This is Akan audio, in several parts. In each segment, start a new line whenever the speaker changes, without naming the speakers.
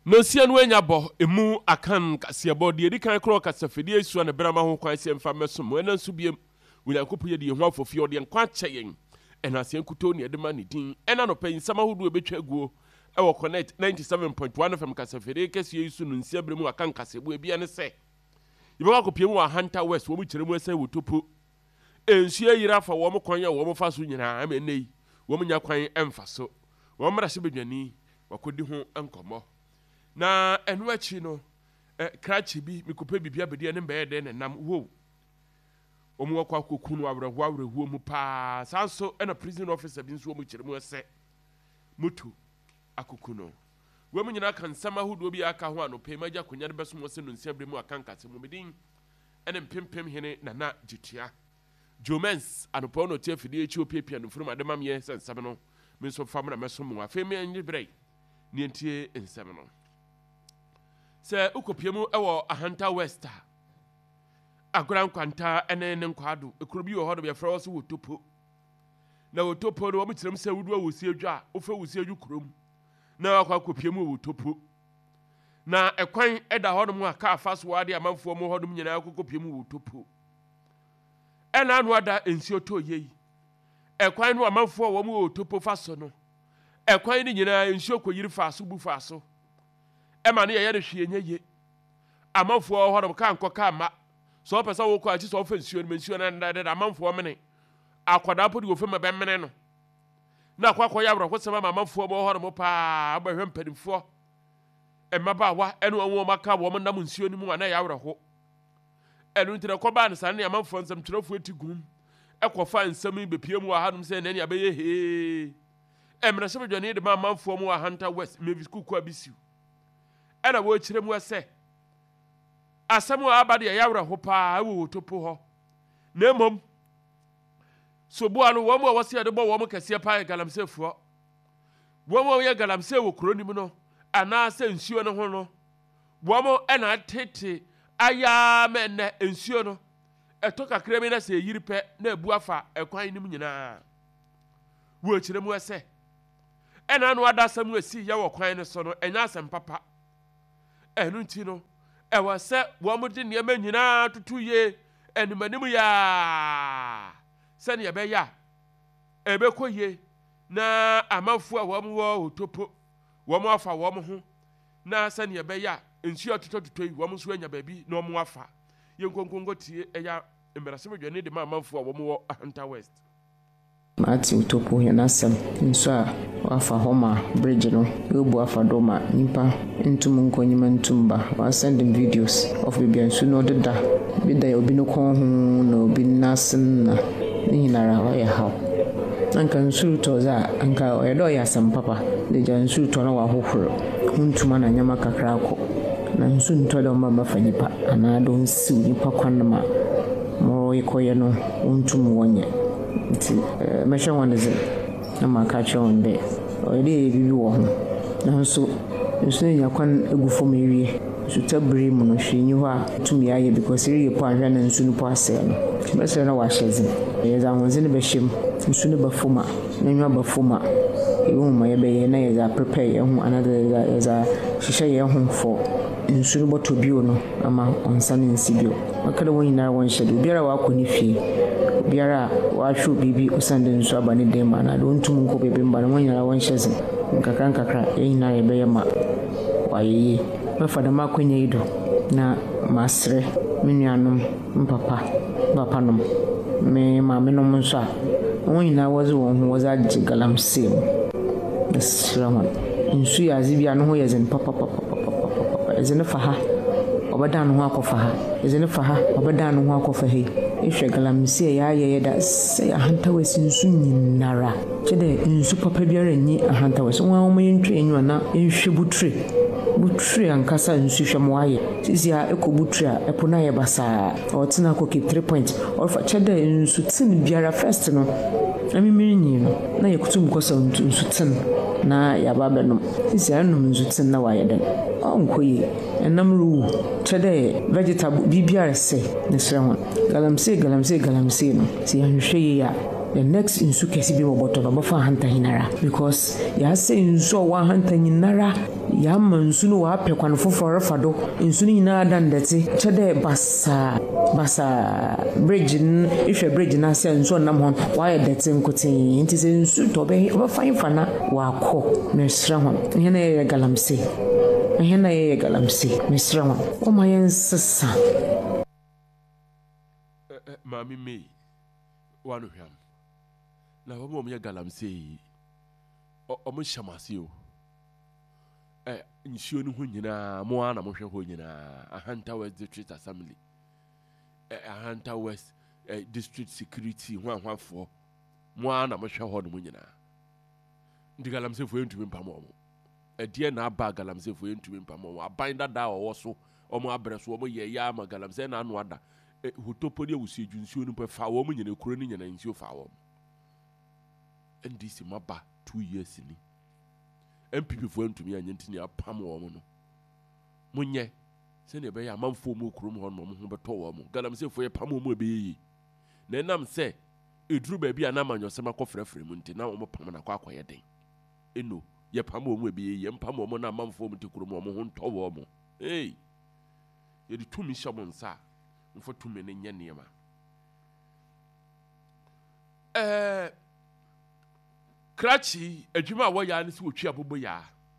no sia no anya bo emu akan kasebo de edi kan kro kasafedi esu na berama ho kwan se mfa mesom ena nso biem Onyankopon ye de ho afofie de nkwa kyeyen ena se nkuto ne edema ne din ena no pan sama hodo ebetwa guo ewo connect 97.1 FM kasafedi kese esu no nsia beremu akan kasebo ebia ne se yebaka kopiem wa Hunter West wo mu kyeremu ese wo topo ensu yira fa wo mu kwan ya wo mu fa so nyina ama nei wo mu nya kwan emfa so wo mra se bedwani wakodi ho enkomo na enu achi no krachi bi mikope bibia bede ne mbe de ne nam wo omu akwa kokunu awrehu mu pa sanso ena prison officer bi nso omu kyeremu ese mutu akukuno wo mu nyina kan sama hudo bi aka ho anope magya konya ne beso mo se no nsiabre mu akanka se mu medin ene mpempem hene na jitua Jomens anopo no tie fidi echi opiepia no furu madema me sensam no me so fam na meso mu afemi anyi brei ne ntie ensam no se ukopiemu ewo Hunter West agran kwanta ene ne nkwado ekuru bi wo hodo be fra so wotopo na wotopo no wo mitirem se wudu awosi adwa ofa wosi adwu kurom na akwa kopiemu wotopo na ekwan eda hodo mu aka afaso wade amanfo mu hodo nyina kopiemu wotopo ena anu ada ensio to yei ekwan no amanfo wo mu wotopo faso no ekwan ni nyina ensio koyiri faso bu faso ema ne ye de hwie nyeye amanfo hodo ka nkoka ma so pesa wo ko achi so fa nsuo no mensuo na ndade amanfo mene akwada podi wo fa ma bemene no na akwa ya bro ko sema amanfo mo hodo mo pa abahwe mpadimfo emaba wa eno wo maka wo nam nsuo ni mu na ya wreho enu ntire ko ba ne san ne amanfo nsam twerefo etigum ekofa nsam bepie mu ahanum se ne abeye he emre se bedwane de amanfo mu Hunter West mevi school ko abisiu ena wo kyeremu ese asamu abade ya wreho pa wo topo ho na mom so bo anu wo mu wose de bo wo mu kase pa galamsefo wo mu ye galamse wo kronim no ana se nsuo no ho no wo mu ena tete aya menne ensuo no eto kakra mi na se yiripe na ebu afa ekwan nim nyina wo kyeremu ese ena anu adasam esi ya wo kwan ne so no enya asem papa enu nti no ewa se wo mu de niam nyina tutuye enumanim ya se ne be ya ebekoye na amanfo a wo mu wo topo wo mu afa wo mu ho na se ne be ya ensuo tutotoi wo mu so anya baabi na omu afa yenkonkongo tie eya emberase bedwane de amanfo a wo mu wo Hunter West
Mati utopo ya nasem nso a wafa homa bridge no yobu afa doma nipa ntum nkonyima ntumba wa send videos of bibia nso no deda bida ya obi no kon ho na obi nasen na ninara wa ya ha anka nsuru toza anka oyedo ya sam papa de jan nsuru to na wa hohoro huntuma na nyama kakra ko na nsu ntodo mama fanyipa anado nsi nipa kwanma mo ikoye no untum wonye nti mesha woneze na makache onde oyede bibi wo ho na nso nya kwan egufo mewie so tabiri mu no hwenyi ho a tumi aye because iri po anhwa na nsu no po ase no bese na wa hyeze yeza honze ne behyem nsu ne bafoma na nwa bafoma ewu ma ye be ye na yeza prepare ye ho another yeza hihye ye ho for nsu no boto bio no ama onsa ne nsi bio makala won nyina won hyede biara wa akoni fie biara wa hwu bibi osande nsu abane dem na do ntum nko bebe mba won nyina won hyeze nkakra ye nyina ye be ye ma waye mafada makwenya ido na masre minyanum papa nom me maame nom nso a won nyina wazi won ho wazi agi galamsem nasraman nsu ya zibia no ho yezen papa ezene faha obada no ho akofa ha ezene faha obada no ho akofa he ehwe galamse ya yeda se Hunter West nsu nyinara chede nsu papa biara nyi Hunter West won mo yentwe enyu na ehwe butri ankasa nsu hwemo aye sisi a ekobutri a epona ye basa otina ko keep 3 point orfa chede nsu tin biara first no amimiri nyi no na yekutum kosa nsu tin na yababa no sisi anum nsu tin na wayeden onkoyi enam ru chede vegetable bibiara se ne srehon galamse no si anhwe ye ya the next insu kesi bi boboto no bofa hanta hinara because ya say insu wa hanta hinara ya mansu no wa pekwan foforo fado insu ni na dan dete chede basa bridge ihwe bridge na se insu nam hon wa ye dete nkotin nti se insu to be fine fana wa kọ mesra hon hena ye galamse mesra hon o ma yen sesa
mami me wanu hwam na wo mo ye galamse yi o mo shamase o nsuo no ho nyina mo ana mo hwe ho nyina Ahanta West District Assembly Ahanta West District Security hwanhwafo mo ana mo hwe ho no nyina ndi galamse fo entumi mpamo mo die na aba galamse fo entumi mpamo mo aban dada wo so omo abreso omo ye ya ma galamse na anu ada hotopodi awusi nsuo no fa wo mo nyina kuro ni nyina nsuo fa wo ndc maba 2 years ni MPP fo entumi anyentini apam wo mo no munye se ne be ya manfo mo kuro mo ho no mo ho beto wo mo galamse fo ye pam mo ebeyi na enam se eduru ba bia na manyosema kofrefre mu nti na wo mo pam na kwa akoye den eno ye pam mo ebeyi ye mpam mo na manfo mo tikuro mo ho nto wo mo ye di tumi shamon sa mfo tumi ne nyane ma Krachi adwuma wo ya ne se wotwi abobo ya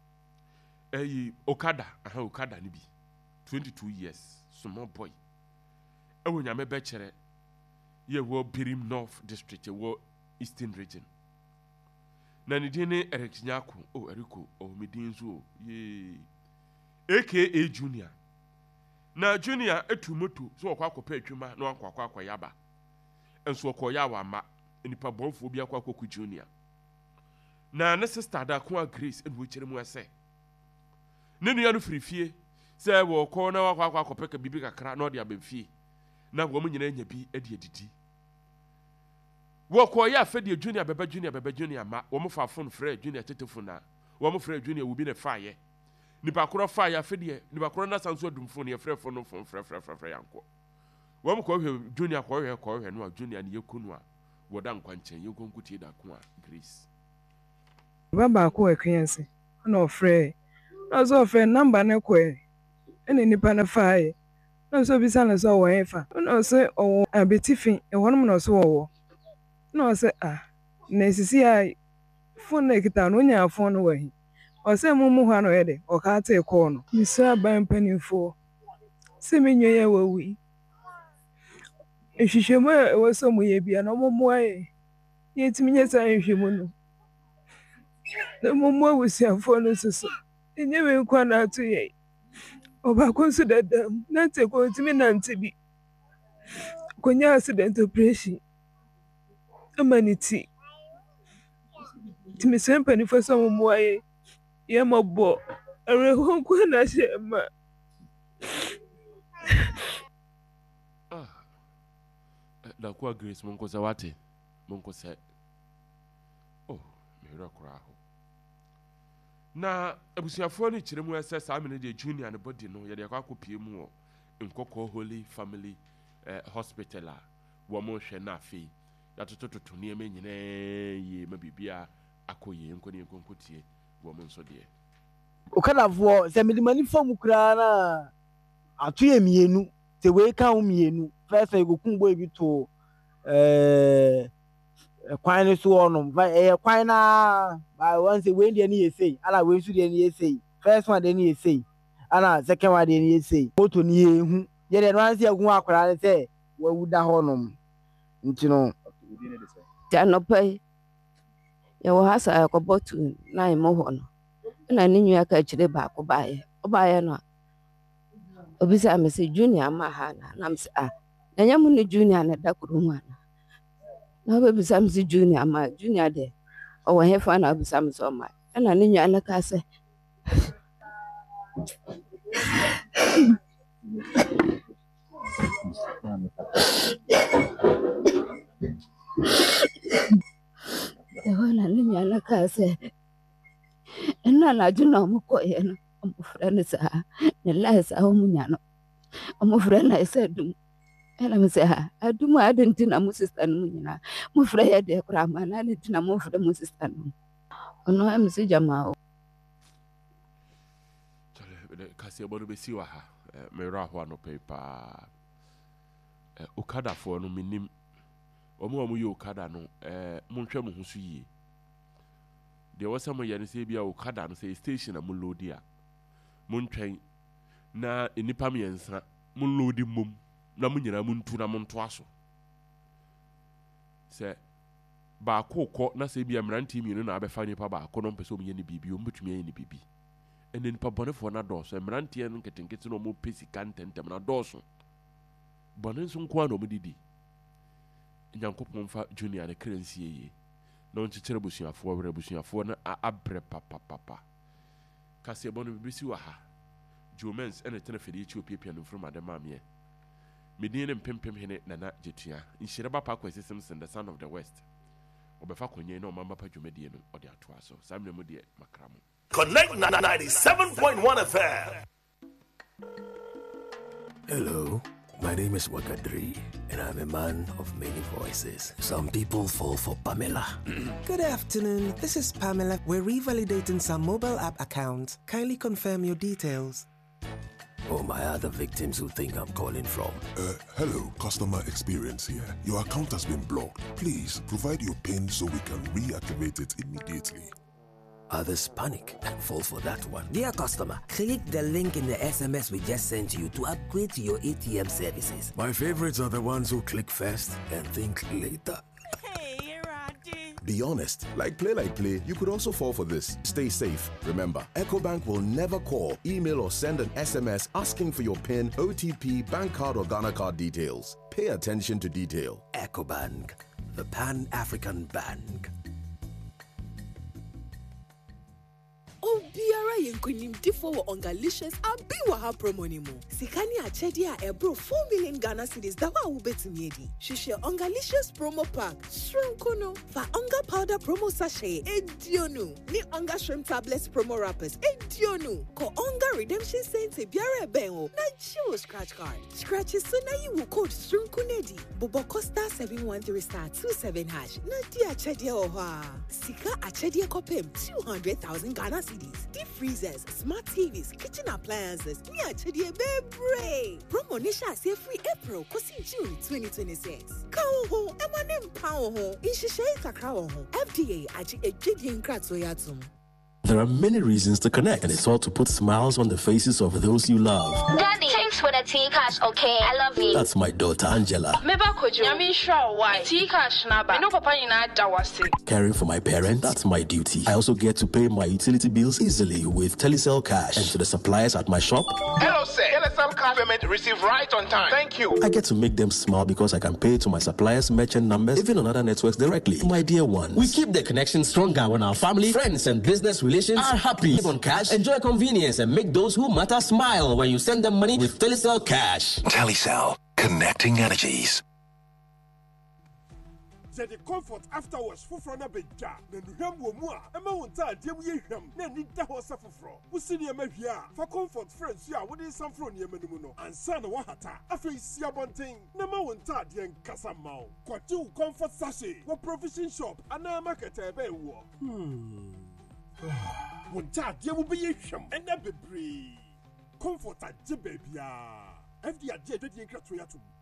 Okada ni bi 22 years small boy ewo nyame be kere ye wo Birim North District wo Eastern Region na ni din ne Eric Nyako Eriko medin so ye AKA Junior na Junior etu moto so okwa akopa adwuma na akwa yaba enso okoya wa ma nipa bonfo bi akwa koku Junior na ne sister da ko Grace en wo kire mu ase ne nua no firifie se wo ko na wakwa akopeka bibi kakra na odi abemfie na wo mu nyina nya bi edi edidi wo ko ya afedi Junior baba Junior ma wo mu fa phone frɛ Junior tetefo na wo mu frɛ Junior wo bi ne faaye nipa koro faaye afedi nipa koro na sanso dumfo ne frɛ phone phone frɛ yanko wo mu ko hwe Junior ko hwe no Junior ne yekunu a wo da nkwanchen yekonkuti da ko a Grace
baba ko ekwense na ofre na so ofre number ne ko ene nipa na faaye na so bisa na so wo efa na so o abetifin e wonum na so wo na so na sisi a phone na kita no nya phone no wahi o se mumu hwa no yede o ka ta ko no misa ban panifo se menyo ye wawi ehwehwemu e wo so mu ye bia na mumu aye ye timinye sa ehwehwemu no na mumu awusiafo no soso enye we kwa na atu ye oba konsu dadam na te ko timi na ntibi konya accident operation amaniti timi sempani fo so mumu aye ye mabo are ho kwa na shema
da kwa Grace monko sa wate monko se mehura kura ho na abusuafo ni kire mu ese sa amene de Junior ne body no ye de akwa kopie mu o Nkoko Holy Family Hospital a wo mo hwe na afi ya tototo ne eme nyine ye mabibia akoye nkoni nkonkotie wo mo nso de
Okadafo se medimani fam kura na atoye mienu te we ka wo mienu first e gokun boy bi to kwan ne so onum kwan na ba wan say we dey na say ala we su dey na say first one dey na say ala second one dey na say moto ni ehu ye dey no an say agun akwara ne say wa wuda honum ntino
janopai ye wo hasa akobotu na imo ho no na ni nyu aka kire ba ko baaye no obisa me say Junior ma ha na me say na nyamu ni Junior na da kuru hu ana na be bisa me say Junior ma Junior de o wo hefa na bisa me so ma na ni nyu ana ka say na ni nyu ana ka say ena na Junior mo ko ye no mo frɛ ne sa ne la sa ho munya no mo frɛ na sa dum And I'm say, I do my identity, my sister, and my friend, the grandma, and I didn't know for the sister. Oh, no, I'm say, Jamal.
Kasiabo be si wa ha. Me ra ho no paper. Okada for no minim. Omo ye okada no monhwe mo ho so yie. De wo samo ye ne se bia okada no say station na mo load a. Montwen na enipa miensa mon load mum na mo nyina muntu na mo nto aso. Se ba ko na se bia mranti mi no na abefa nipa ba ko no pese o ye ne bibi o mbetumi ye ne bibi. Ene nipa bonefo na doso mranti en nketenkete no mo pesi kantentem na doso. Bonenso nko na mo didi. Nyankopon fa junior ne krensie ye. Na on chichire busuafo were busuafo na abre papa. Kase bono bibisi wa ha. Jomens ene tena fedi chi opiepia no from adema me. Medin ne mpempem hene nana jetua. Nhire ba pa kwese Simpson the son of the west. Obefa konye na omamba pa dwumadie no ode atoa so. Samne mu de makramo.
Connect 97.1 FM.
Hello, my name is Wakadri, and I'm a man of many voices. Some people fall for Pamela.
Good afternoon. This is Pamela. We're revalidating some mobile app accounts. Kindly confirm your details.
Oh, my other victims who think I'm calling from.
Hello, customer experience here. Your account has been blocked. Please provide your PIN so we can reactivate it immediately.
Others panic and fall for that one.
Dear customer, click the link in the SMS we just sent you to upgrade to your ATM services.
My favorites are the ones who click first and think later.
Be honest. Like play, you could also fall for this. Stay safe. Remember, EcoBank will never call, email, or send an SMS asking for your PIN, OTP, bank card, or Ghana card details. Pay attention to detail.
EcoBank, the Pan-African Bank.
Obiara yenkonim difo wo ongalicious abiwa ha promo ni mo. Sikani achedi a ebro 4 million Ghana cedis da wa wo betumi edi. Shishe ongalicious promo pack. Shrimp kono fa onga powder promo sachet edionu. Ni onga shrimp tablets promo wrappers edionu. Ko onga redemption cents biara benwo. Na chiwo scratch card. Scratches so na you code shrimp kunedi. Bobo Costa 713*27#. Na di achedi oha. Sika achedi kopem 200,000 Ghana cedis. Deep freezers, smart TVs, kitchen appliances. Nia chedi bebre. Promo nisha say free April kosi June 2026. Kawo ho, emanem pawo ho. Inshishe kakra ho. FDA aji ejidi nkratso yatum.
There are many reasons to connect, and it's all to put smiles on the faces of those you love.
Daddy, thanks for the tea cash, okay? I love you.
That's my daughter, Angela. Caring for my parents, that's my duty. I also get to pay my utility bills easily with Telecel Cash. And to the suppliers at my shop.
Hello, sir. Telecel Cash payment received right on time. Thank you.
I get to make them smile because I can pay to my suppliers' merchant numbers, even on other networks directly. My dear ones.
We keep the connection stronger when our family, friends, and business relations are happy. Live on cash, enjoy convenience, and make those who matter smile when you send them money with Telecel Cash.
Telecel, connecting energies.
The comfort afterwards for na beja na nuham wo mu a ema wonta adiem ye hwam na ni da ho safofro wusi ne mahia for comfort friends ya wo dey samfro ne emanimu no ansa na wo hata afi sia bonten na ma wonta adien kasa mawo kwati comfort sachet wo provision shop ana market ebe wo wonta adiem be ye hwam ena bebre comfort agye babia FD agye dwedie nkrato yatum